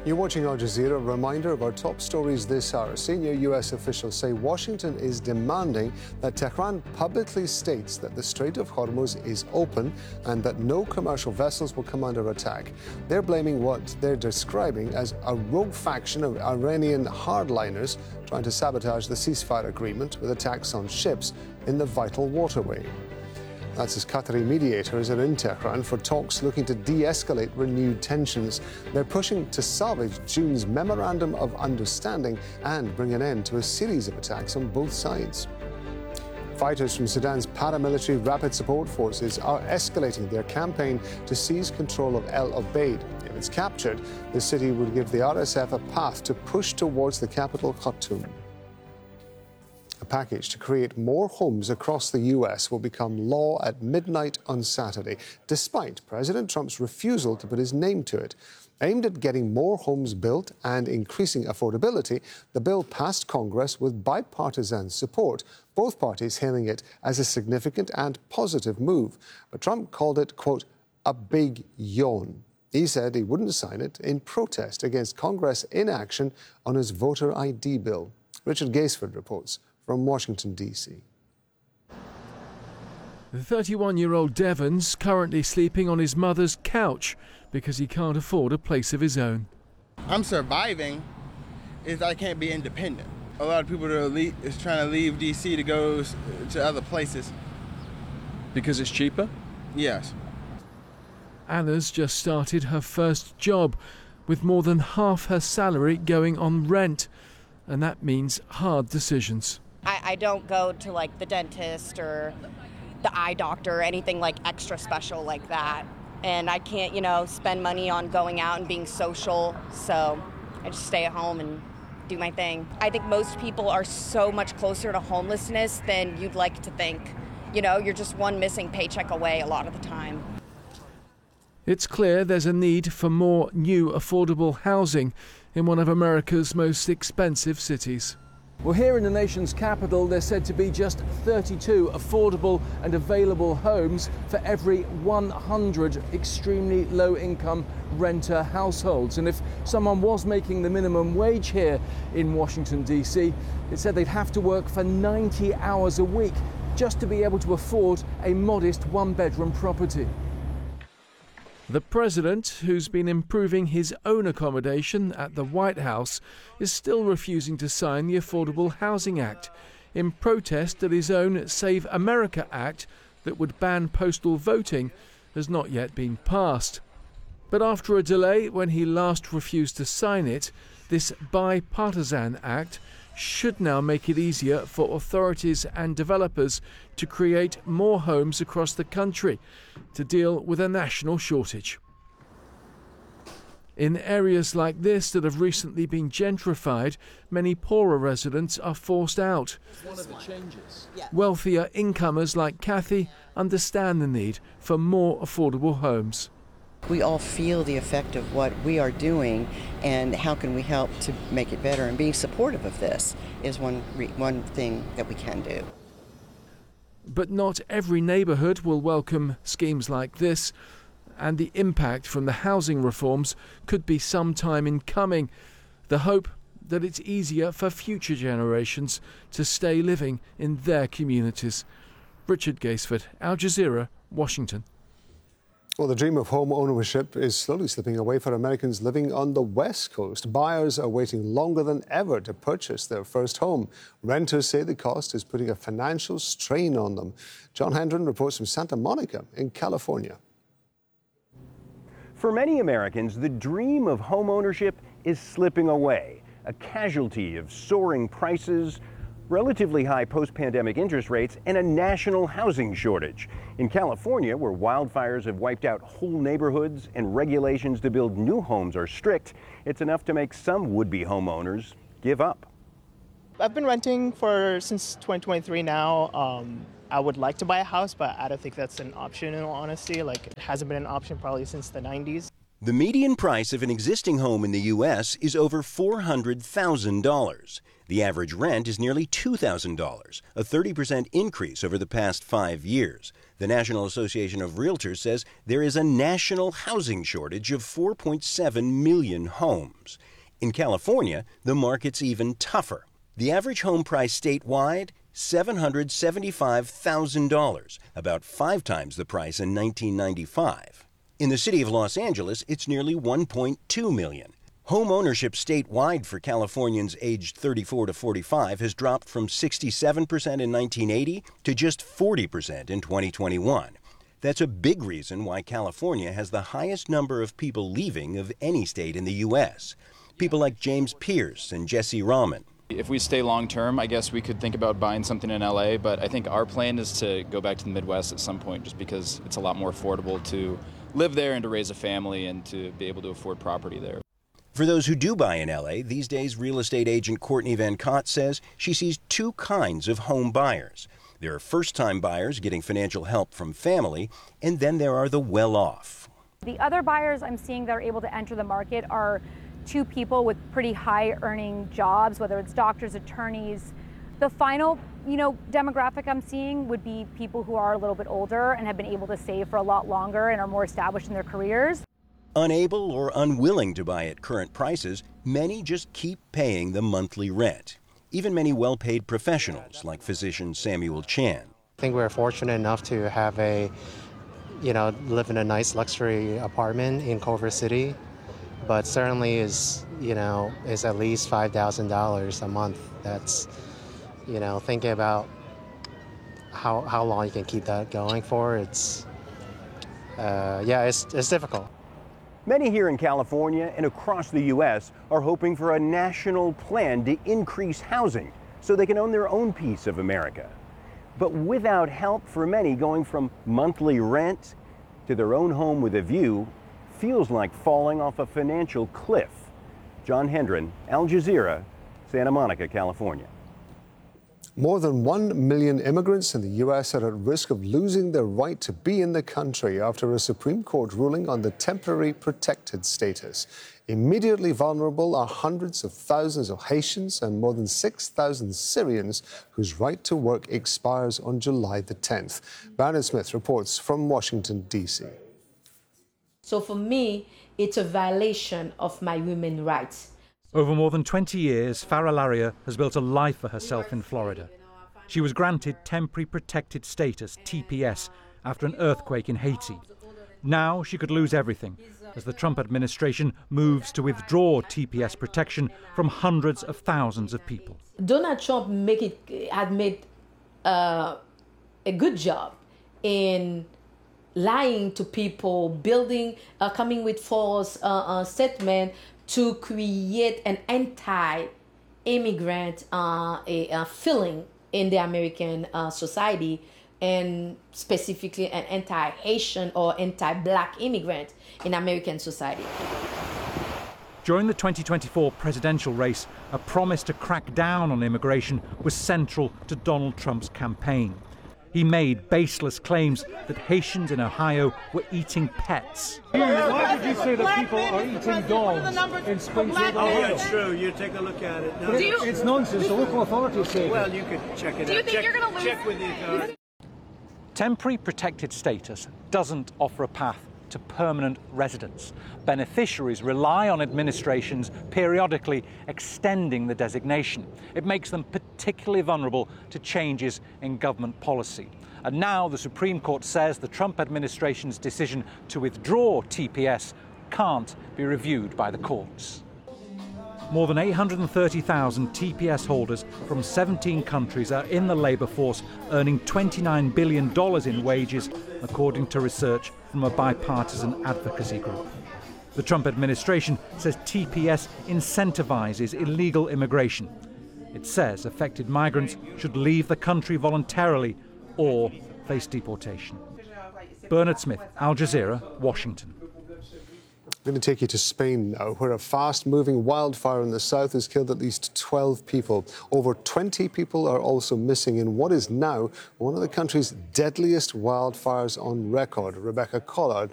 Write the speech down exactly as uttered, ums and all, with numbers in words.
You're watching Al Jazeera. A reminder of our top stories this hour. Senior U S officials say Washington is demanding that Tehran publicly states that the Strait of Hormuz is open and that no commercial vessels will come under attack. They're blaming what they're describing as a rogue faction of Iranian hardliners trying to sabotage the ceasefire agreement with attacks on ships in the vital waterway. That's as Qatari mediators are in Tehran for talks looking to de-escalate renewed tensions. They're pushing to salvage June's Memorandum of Understanding and bring an end to a series of attacks on both sides. Fighters from Sudan's paramilitary Rapid Support Forces are escalating their campaign to seize control of El Obeid. If it's captured, the city would give the R S F a path to push towards the capital, Khartoum. A package to create more homes across the U S will become law at midnight on Saturday, despite President Trump's refusal to put his name to it. Aimed at getting more homes built and increasing affordability, the bill passed Congress with bipartisan support, both parties hailing it as a significant and positive move. But Trump called it, quote, a big yawn. He said he wouldn't sign it in protest against Congress inaction on his voter I D bill. Richard Gaisford reports from Washington, D C The thirty-one-year-old Devon's currently sleeping on his mother's couch because he can't afford a place of his own. I'm surviving is I can't be independent. A lot of people are le- is trying to leave D C to go to other places. Because it's cheaper? Yes. Anna's just started her first job, with more than half her salary going on rent, and that means hard decisions. I, I don't go to like the dentist or the eye doctor or anything like extra special like that. And I can't, you know, spend money on going out and being social. So I just stay at home and do my thing. I think most people are so much closer to homelessness than you'd like to think. You know, you're just one missing paycheck away a lot of the time. It's clear there's a need for more new affordable housing in one of America's most expensive cities. Well, here in the nation's capital, there's said to be just thirty-two affordable and available homes for every one hundred extremely low-income renter households. And if someone was making the minimum wage here in Washington, D C, it said they'd have to work for ninety hours a week just to be able to afford a modest one-bedroom property. The president, who's been improving his own accommodation at the White House, is still refusing to sign the Affordable Housing Act in protest that his own Save America Act that would ban postal voting has not yet been passed. But after a delay when he last refused to sign it, this bipartisan act should now make it easier for authorities and developers to create more homes across the country to deal with a national shortage. In areas like this that have recently been gentrified, many poorer residents are forced out. One of the changes. Wealthier incomers like Kathy understand the need for more affordable homes. We all feel the effect of what we are doing, and how can we help to make it better? And being supportive of this is one re- one thing that we can do. But not every neighbourhood will welcome schemes like this, and the impact from the housing reforms could be some time in coming. The hope that it's easier for future generations to stay living in their communities. Richard Gaisford, Al Jazeera, Washington. Well, the dream of home ownership is slowly slipping away for Americans living on the West Coast. Buyers are waiting longer than ever to purchase their first home. Renters say the cost is putting a financial strain on them. John Hendren reports from Santa Monica in California. For many Americans, the dream of home ownership is slipping away, a casualty of soaring prices, relatively high post-pandemic interest rates, and a national housing shortage. In California, where wildfires have wiped out whole neighborhoods and regulations to build new homes are strict, it's enough to make some would-be homeowners give up. I've been renting for since twenty twenty-three now. Um, I would like to buy a house, but I don't think that's an option in all honesty. Like, it hasn't been an option probably since the nineties. The median price of an existing home in the U S is over four hundred thousand dollars. The average rent is nearly two thousand dollars, a thirty percent increase over the past five years. The National Association of Realtors says there is a national housing shortage of four point seven million homes. In California, the market's even tougher. The average home price statewide, seven hundred seventy-five thousand dollars, about five times the price in nineteen ninety-five. In the city of Los Angeles, it's nearly one point two million dollars. Home ownership statewide for Californians aged thirty-four to forty-five has dropped from sixty-seven percent in nineteen eighty to just forty percent in twenty twenty-one. That's a big reason why California has the highest number of people leaving of any state in the U S. People like James Pierce and Jesse Rahman. If we stay long term, I guess we could think about buying something in L A, but I think our plan is to go back to the Midwest at some point just because it's a lot more affordable to live there and to raise a family and to be able to afford property there. For those who do buy in L A, these days real estate agent Courtney Van Cott says she sees two kinds of home buyers. There are first-time buyers getting financial help from family, and then there are the well-off. The other buyers I'm seeing that are able to enter the market are two people with pretty high earning jobs, whether it's doctors, attorneys. The final, you know, demographic I'm seeing would be people who are a little bit older and have been able to save for a lot longer and are more established in their careers. Unable or unwilling to buy at current prices, many just keep paying the monthly rent. Even many well-paid professionals like physician Samuel Chan. I think we're fortunate enough to have a, you know, live in a nice luxury apartment in Culver City, but certainly is, you know, is at least five thousand dollars a month. That's, you know, thinking about how how long you can keep that going for. It's, uh, yeah, it's it's difficult. Many here in California and across the U S are hoping for a national plan to increase housing so they can own their own piece of America. But without help, for many, going from monthly rent to their own home with a view feels like falling off a financial cliff. John Hendren, Al Jazeera, Santa Monica, California. More than one million immigrants in the U S are at risk of losing their right to be in the country after a Supreme Court ruling on the temporary protected status. Immediately vulnerable are hundreds of thousands of Haitians and more than six thousand Syrians whose right to work expires on July the tenth. Barnett Smith reports from Washington, D C So for me, it's a violation of my women's rights. Over more than twenty years, Farah Laria has built a life for herself in Florida. She was granted Temporary Protected Status, T P S, after an earthquake in Haiti. Now she could lose everything as the Trump administration moves to withdraw T P S protection from hundreds of thousands of people. Donald Trump make it, had made uh, a good job in lying to people, building, uh, coming with false uh, uh, statement to create an anti-immigrant uh, a, a feeling in the American uh, society, and specifically an anti-Haitian or anti-black immigrant in American society. During the twenty twenty-four presidential race, a promise to crack down on immigration was central to Donald Trump's campaign. He made baseless claims that Haitians in Ohio were eating pets. Why would you say that people are eating dogs in Springfield, Ohio? Oh, yeah, it's true. You take a look at it. No, it you, it's nonsense. The local authorities say Well, you could check it Do out. you think check, you're going to lose? Check with the authorities. Temporary protected status doesn't offer a path to permanent residence. Beneficiaries rely on administrations periodically extending the designation. It makes them particularly vulnerable to changes in government policy. And now the Supreme Court says the Trump administration's decision to withdraw T P S can't be reviewed by the courts. More than eight hundred thirty thousand T P S holders from seventeen countries are in the labour force, earning twenty-nine billion dollars in wages, according to research from a bipartisan advocacy group. The Trump administration says T P S incentivises illegal immigration. It says affected migrants should leave the country voluntarily or face deportation. Bernard Smith, Al Jazeera, Washington. I'm going to take you to Spain now, where a fast-moving wildfire in the south has killed at least twelve people. Over twenty people are also missing in what is now one of the country's deadliest wildfires on record. Rebecca Collard